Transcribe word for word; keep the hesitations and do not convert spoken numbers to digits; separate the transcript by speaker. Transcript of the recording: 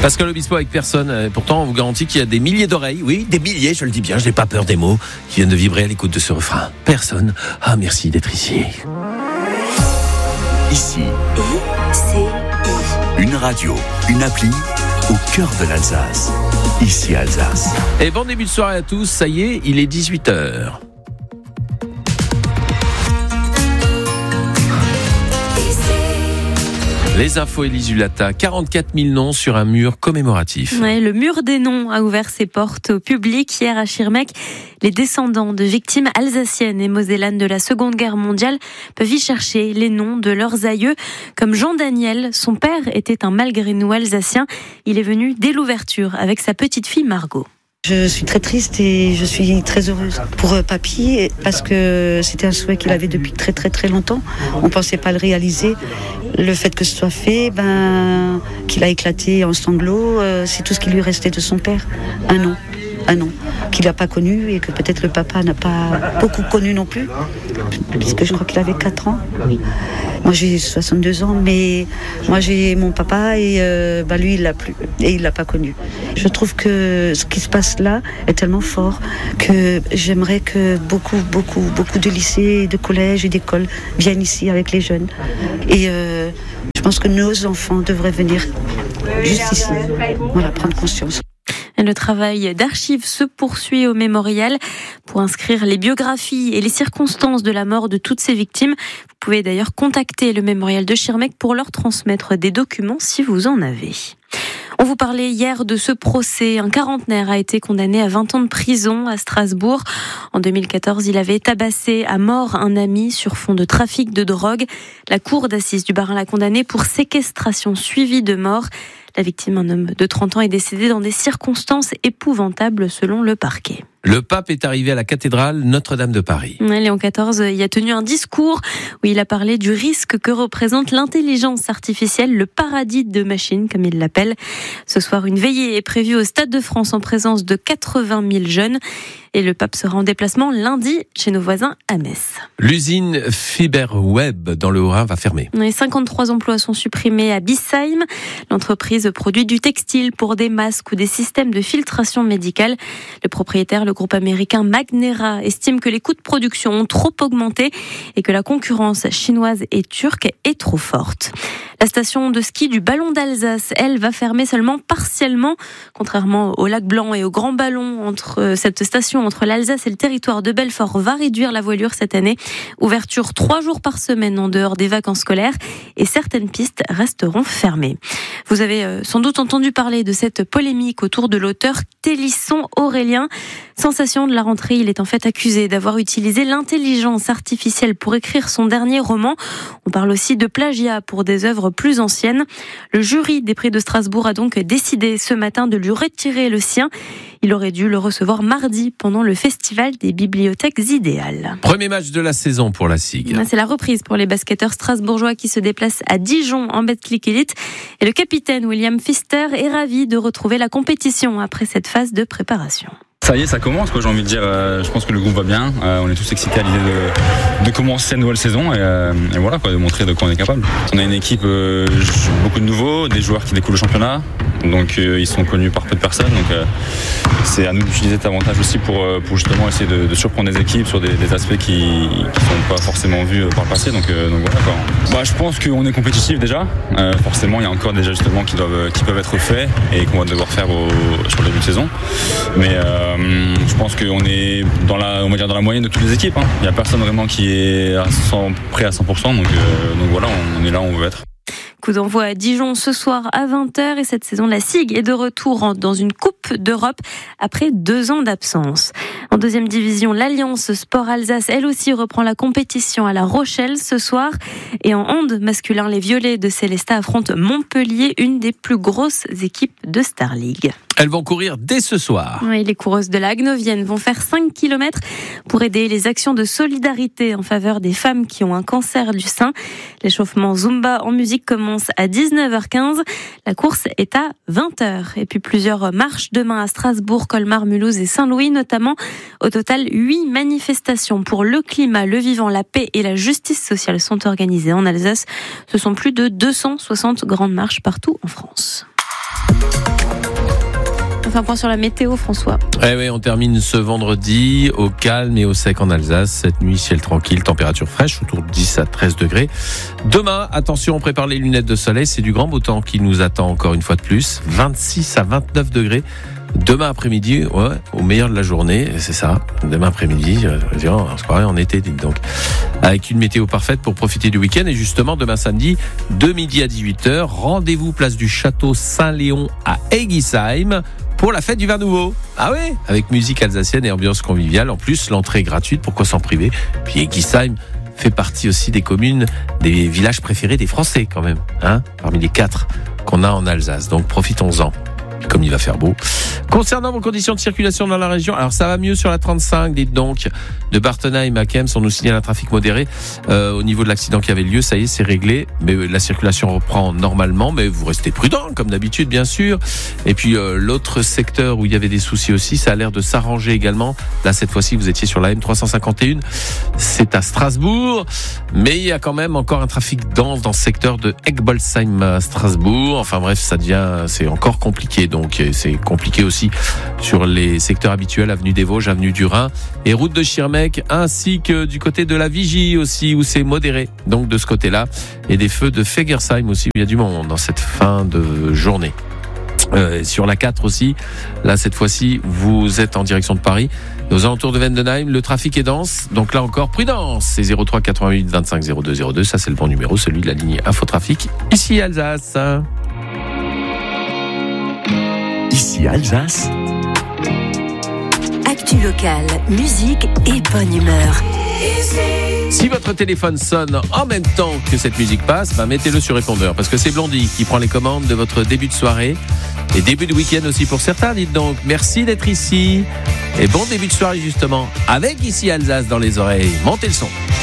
Speaker 1: Pascal Obispo avec personne. Et pourtant, on vous garantit qu'il y a des milliers d'oreilles. Oui, des milliers, je le dis bien, je n'ai pas peur des mots, qui viennent de vibrer à l'écoute de ce refrain. Personne. Ah, merci d'être ici.
Speaker 2: Ici.
Speaker 3: I C I.
Speaker 2: Une radio, une appli au cœur de l'Alsace. Ici Alsace.
Speaker 1: Et bon début de soirée à tous. Ça y est, il est dix-huit heures. Les infos Élise Hulata, quarante-quatre mille noms sur un mur commémoratif.
Speaker 4: Ouais, le mur des noms a ouvert ses portes au public hier à Schirmeck. Les descendants de victimes alsaciennes et mosellanes de la Seconde Guerre mondiale peuvent y chercher les noms de leurs aïeux. Comme Jean Daniel, son père était un malgré-nous alsacien. Il est venu dès l'ouverture avec sa petite fille Margot.
Speaker 5: Je suis très triste et je suis très heureuse pour Papy parce que c'était un souhait qu'il avait depuis très très très longtemps. On ne pensait pas le réaliser. Le fait que ce soit fait, ben, qu'il a éclaté en sanglots, euh, c'est tout ce qui lui restait de son père. Un nom, un nom qu'il n'a pas connu et que peut-être le papa n'a pas beaucoup connu non plus. Puisque je crois qu'il avait quatre ans. Oui. Moi j'ai soixante-deux ans, mais moi j'ai mon papa et euh, bah lui il l'a plus et il l'a pas connu. Je trouve que ce qui se passe là est tellement fort que j'aimerais que beaucoup, beaucoup, beaucoup de lycées, de collèges et d'écoles viennent ici avec les jeunes. Et euh, je pense que nos enfants devraient venir juste ici, voilà, prendre conscience.
Speaker 4: Le travail d'archives se poursuit au mémorial pour inscrire les biographies et les circonstances de la mort de toutes ces victimes. Vous pouvez d'ailleurs contacter le mémorial de Schirmeck pour leur transmettre des documents si vous en avez. On vous parlait hier de ce procès. Un quarantenaire a été condamné à vingt ans de prison à Strasbourg. En deux mille quatorze, il avait tabassé à mort un ami sur fond de trafic de drogue. La cour d'assises du Bas-Rhin l'a condamné pour séquestration suivie de mort. La victime, un homme de trente ans, est décédé dans des circonstances épouvantables selon le parquet.
Speaker 1: Le pape est arrivé à la cathédrale Notre-Dame de Paris.
Speaker 4: Léon quatorze y a tenu un discours où il a parlé du risque que représente l'intelligence artificielle, le paradis de machines, comme il l'appelle. Ce soir, une veillée est prévue au Stade de France en présence de quatre-vingt mille jeunes. Et le pape sera en déplacement lundi chez nos voisins à Metz.
Speaker 1: L'usine Fiberweb dans le Haut-Rhin va fermer.
Speaker 4: Les cinquante-trois emplois sont supprimés à Bissheim. L'entreprise produit du textile pour des masques ou des systèmes de filtration médicale. Le propriétaire, le groupe américain Magnera, estime que les coûts de production ont trop augmenté et que la concurrence chinoise et turque est trop forte. La station de ski du Ballon d'Alsace, elle, va fermer seulement partiellement, contrairement au Lac Blanc et au Grand Ballon. Entre cette station entre l'Alsace et le territoire de Belfort va réduire la voilure cette année. Ouverture trois jours par semaine en dehors des vacances scolaires et certaines pistes resteront fermées. Vous avez sans doute entendu parler de cette polémique autour de l'auteur Télisson Aurélien. Sensation de la rentrée, il est en fait accusé d'avoir utilisé l'intelligence artificielle pour écrire son dernier roman. On parle aussi de plagiat pour des œuvres plus anciennes. Le jury des prix de Strasbourg a donc décidé ce matin de lui retirer le sien. Il aurait dû le recevoir mardi pendant le festival des bibliothèques idéales.
Speaker 1: Premier match de la saison pour la S I G.
Speaker 4: C'est la reprise pour les basketteurs strasbourgeois qui se déplacent à Dijon en Betclic Elite. Et le capitaine William Pfister est ravi de retrouver la compétition après cette phase de préparation.
Speaker 6: Ça y est, ça commence, quoi, j'ai envie de dire. Euh, je pense que le groupe va bien. Euh, on est tous excités à l'idée de, de commencer cette nouvelle saison et, euh, et voilà, quoi, de montrer de quoi on est capable. On a une équipe, euh, beaucoup de nouveaux, des joueurs qui découvrent le championnat. Donc euh, ils sont connus par peu de personnes. Donc euh, c'est à nous d'utiliser cet avantage aussi pour, pour justement essayer de, de surprendre des équipes sur des, des aspects qui ne sont pas forcément vus par le passé. Donc, euh, donc voilà, quoi. Bah, je pense qu'on est compétitif déjà. Euh, forcément, il y a encore des ajustements qui, doivent, qui peuvent être faits et qu'on va devoir faire au, sur le début de saison. Mais euh, je pense qu'on est dans la, on va dire dans la moyenne de toutes les équipes. Hein. Il n'y a personne vraiment qui est à cent, prêt à cent pour cent. Donc, euh, donc voilà, on est là où on veut être.
Speaker 4: Coup d'envoi à Dijon ce soir à vingt heures et cette saison, la S I G est de retour dans une Coupe d'Europe après deux ans d'absence. En deuxième division, l'Alliance Sport Alsace, elle aussi, reprend la compétition à La Rochelle ce soir. Et en hand masculin, les Violets de Célestat affrontent Montpellier, une des plus grosses équipes de Star League.
Speaker 1: Elles vont courir dès ce soir.
Speaker 4: Oui, les coureuses de la Hagnovienne vont faire cinq kilomètres pour aider les actions de solidarité en faveur des femmes qui ont un cancer du sein. L'échauffement Zumba en musique commence à dix-neuf heures quinze. La course est à vingt heures. Et puis plusieurs marches demain à Strasbourg, Colmar, Mulhouse et Saint-Louis notamment. Au total, huit manifestations pour le climat, le vivant, la paix et la justice sociale sont organisées en Alsace. Ce sont plus de deux cent soixante grandes marches partout en France. Enfin, point sur la météo, François.
Speaker 1: Eh oui, on termine ce vendredi au calme et au sec en Alsace. Cette nuit, ciel tranquille, température fraîche, autour de dix à treize degrés. Demain, attention, on prépare les lunettes de soleil. C'est du grand beau temps qui nous attend encore une fois de plus. vingt-six à vingt-neuf degrés. Demain après-midi, ouais, au meilleur de la journée, c'est ça. Demain après-midi, on se croirait en été, dites donc. Avec une météo parfaite pour profiter du week-end. Et justement, demain samedi, de midi à dix-huit heures, rendez-vous place du Château Saint-Léon à Egisheim pour la fête du vin nouveau. Ah ouais, avec musique alsacienne et ambiance conviviale. En plus, l'entrée est gratuite, pourquoi s'en priver? Puis Egisheim fait partie aussi des communes, des villages préférés des Français quand même, hein, parmi les quatre qu'on a en Alsace. Donc profitons-en. Comme il va faire beau. Concernant vos conditions de circulation dans la région, alors ça va mieux sur la trente-cinq, dites donc, de Bartenheim à Kems, on nous signale un trafic modéré euh, au niveau de l'accident qui avait lieu, ça y est, c'est réglé, mais la circulation reprend normalement, mais vous restez prudent, comme d'habitude, bien sûr. Et puis euh, l'autre secteur où il y avait des soucis aussi, ça a l'air de s'arranger également. Là, cette fois-ci, vous étiez sur la M trois cent cinquante et un, c'est à Strasbourg, mais il y a quand même encore un trafic dense dans ce secteur de Eckbolsheim à Strasbourg. Enfin bref, ça devient, c'est encore compliqué. Donc c'est compliqué aussi sur les secteurs habituels, avenue des Vosges, avenue du Rhin et route de Schirmeck, ainsi que du côté de la Vigie aussi, où c'est modéré. Donc de ce côté-là, et des feux de Fegersheim aussi, où il y a du monde dans cette fin de journée. Euh, sur la quatre aussi, là cette fois-ci, vous êtes en direction de Paris. Et aux alentours de Vendenheim, le trafic est dense, donc là encore prudence. C'est zéro trois quatre-vingt-huit vingt-cinq zéro deux zéro deux, ça c'est le bon numéro, celui de la ligne Infotrafic, ici Alsace.
Speaker 2: Ici Alsace.
Speaker 3: Actu locale, musique et bonne humeur.
Speaker 1: Si votre téléphone sonne en même temps que cette musique passe, bah mettez-le sur répondeur, parce que c'est Blondie qui prend les commandes de votre début de soirée et début de week-end aussi pour certains, dites donc. Merci d'être ici et bon début de soirée justement avec Ici Alsace dans les oreilles. Montez le son.